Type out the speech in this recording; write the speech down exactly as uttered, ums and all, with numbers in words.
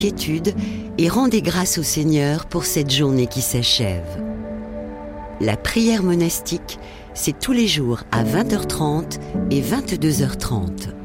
étude et rendez grâce au Seigneur pour cette journée qui s'achève. La prière monastique, c'est tous les jours à vingt heures trente et vingt-deux heures trente.